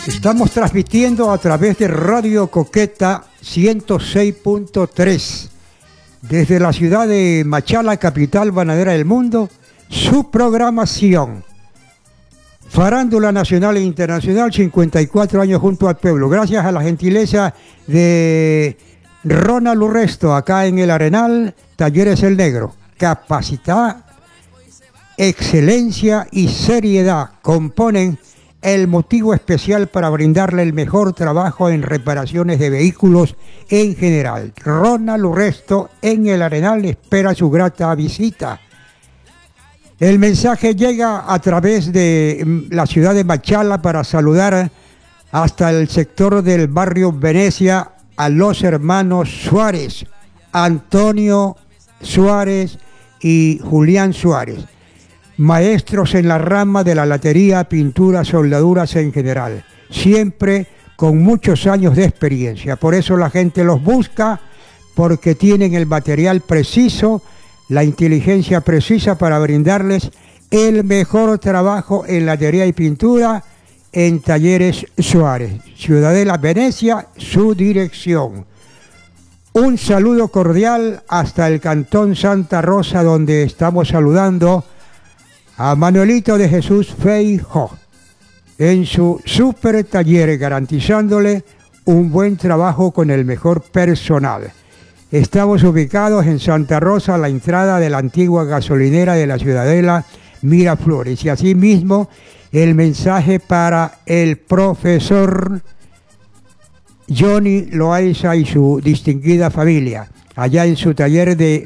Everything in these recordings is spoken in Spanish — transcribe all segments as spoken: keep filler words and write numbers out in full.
Estamos transmitiendo a través de Radio Coqueta ciento seis punto tres desde la ciudad de Machala, capital bananera del mundo, su programación Farándula Nacional e Internacional, cincuenta y cuatro años junto al pueblo. Gracias a la gentileza de Ronald Urresto, acá en el Arenal, Talleres El Negro. Capacidad, excelencia y seriedad componen el motivo especial para brindarle el mejor trabajo en reparaciones de vehículos en general. Ronald Urresto en el Arenal espera su grata visita. El mensaje llega a través de la ciudad de Machala para saludar hasta el sector del barrio Venecia a los hermanos Suárez, Antonio Suárez y Julián Suárez, maestros en la rama de la latería, pintura, soldaduras en general, siempre con muchos años de experiencia. Por eso la gente los busca, porque tienen el material preciso, la inteligencia precisa para brindarles el mejor trabajo en latería y pintura en Talleres Suárez. Ciudadela Venecia, su dirección. Un saludo cordial hasta el Cantón Santa Rosa, donde estamos saludando a Manuelito de Jesús Feijóo en su super taller, garantizándole un buen trabajo con el mejor personal. Estamos ubicados en Santa Rosa, a la entrada de la antigua gasolinera de la Ciudadela Miraflores. Y asimismo, el mensaje para el profesor Johnny Loaiza y su distinguida familia, allá en su taller de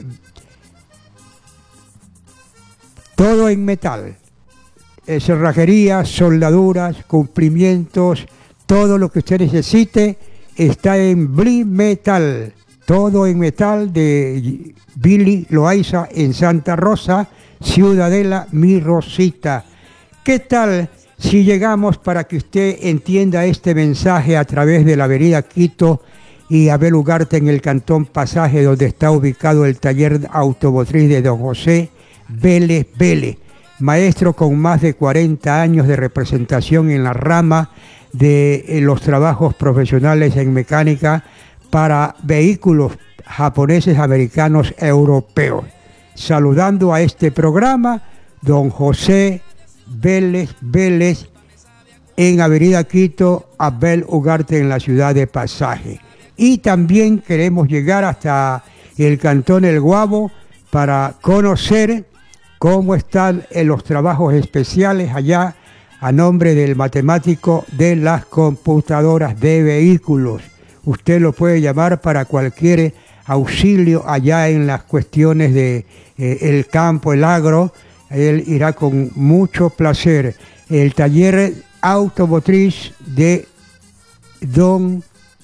todo en metal, eh, cerrajería, soldaduras, cumplimientos, todo lo que usted necesite está en Bli Metal. Todo en metal de Billy Loaiza en Santa Rosa, Ciudadela Mi Rosita. ¿Qué tal si llegamos para que usted entienda este mensaje a través de la avenida Quito y Abel Ugarte en el Cantón Pasaje, donde está ubicado el taller automotriz de don José Vélez Vélez, maestro con más de cuarenta años de representación en la rama de eh, los trabajos profesionales en mecánica para vehículos japoneses, americanos, europeos. Saludando a este programa, don José Vélez Vélez en Avenida Quito, Abel Ugarte en la ciudad de Pasaje. Y también queremos llegar hasta el Cantón El Guabo para conocer cómo están en los trabajos especiales allá a nombre del matemático de las computadoras de vehículos. Usted lo puede llamar para cualquier auxilio allá en las cuestiones de eh, el campo, el agro. Él irá con mucho placer. El taller automotriz de don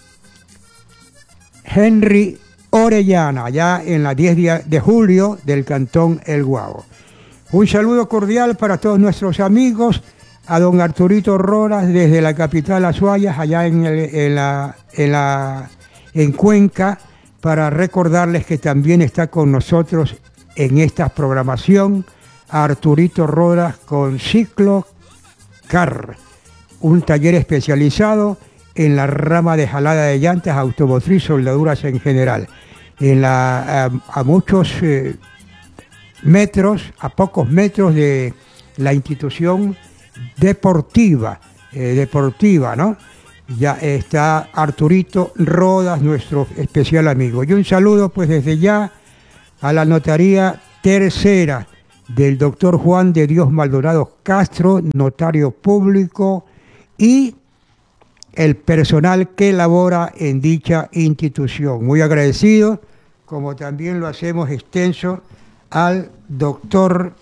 Henry Orellana, allá en la diez de julio del Cantón El Guabo. Un saludo cordial para todos nuestros amigos, a don Arturito Rodas desde la capital Azuayas, allá en, el, en, la, en, la, en Cuenca, para recordarles que también está con nosotros en esta programación Arturito Rodas con Ciclo Car, un taller especializado en la rama de jalada de llantas, automotriz, soldaduras en general. En la, a, a muchos eh, metros, a pocos metros de la institución deportiva, eh, deportiva, ¿no? Ya está Arturito Rodas, nuestro especial amigo. Y un saludo pues desde ya a la notaría tercera del doctor Juan de Dios Maldonado Castro, notario público, y el personal que labora en dicha institución. Muy agradecido, como también lo hacemos extenso al doctor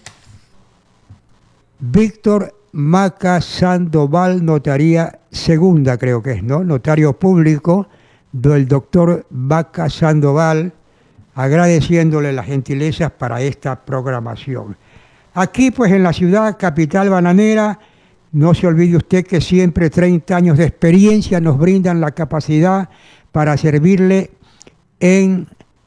Víctor Maca Sandoval, notaría segunda, creo que es, ¿no? Notario público del doctor Maca Sandoval, agradeciéndole las gentilezas para esta programación. Aquí, pues, en la ciudad capital bananera, no se olvide usted que siempre treinta años de experiencia nos brindan la capacidad para servirle en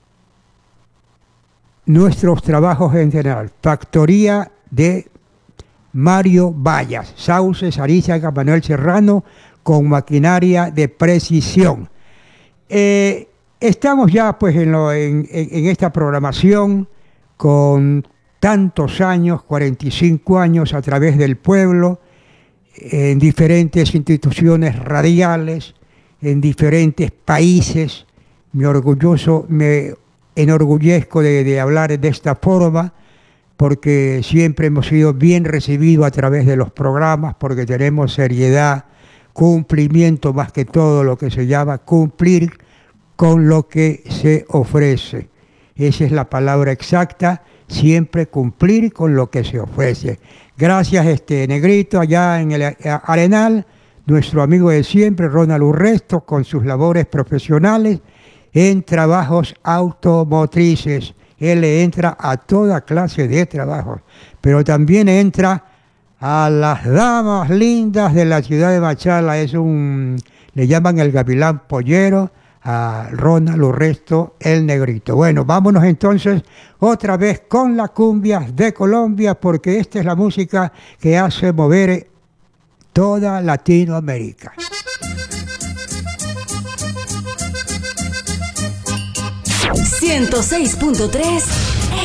nuestros trabajos en general. Factoría de Mario Vallas, Sauces, Arízaga, Manuel Serrano, con maquinaria de precisión. Eh, estamos ya pues en, lo, en, en esta programación con tantos años, cuarenta y cinco años a través del pueblo, en diferentes instituciones radiales, en diferentes países. Me orgulloso, me enorgullezco de, de hablar de esta forma, porque siempre hemos sido bien recibidos a través de los programas, porque tenemos seriedad, cumplimiento, más que todo lo que se llama cumplir con lo que se ofrece. Esa es la palabra exacta, siempre cumplir con lo que se ofrece. Gracias, este Negrito, allá en el Arenal, nuestro amigo de siempre, Ronald Urresto, con sus labores profesionales en trabajos automotrices. Él le entra a toda clase de trabajos, pero también entra a las damas lindas de la ciudad de Machala. Es un, le llaman el gavilán pollero, a Ronald Urresto, el Negrito. Bueno, vámonos entonces otra vez con las cumbias de Colombia, porque esta es la música que hace mover toda Latinoamérica. ciento seis punto tres